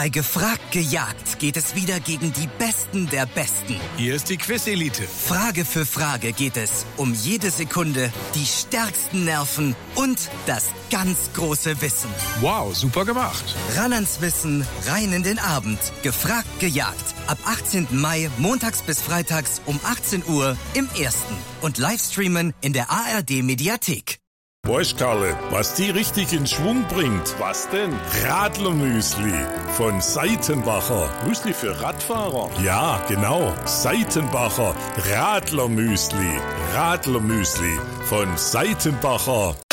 Bei Gefragt gejagt geht es wieder gegen die Besten der Besten. Hier ist die Quiz-Elite. Frage für Frage geht es um jede Sekunde, die stärksten Nerven und das ganz große Wissen. Wow, super gemacht. Ran ans Wissen, rein in den Abend. Gefragt gejagt. Ab 18. Mai, montags bis freitags um 18 Uhr im Ersten. Und Livestreamen in der ARD-Mediathek. Weißt Karle, was die richtig in Schwung bringt? Was denn? Radlermüsli von Seitenbacher. Müsli für Radfahrer? Ja, genau. Seitenbacher Radlermüsli. Radlermüsli von Seitenbacher.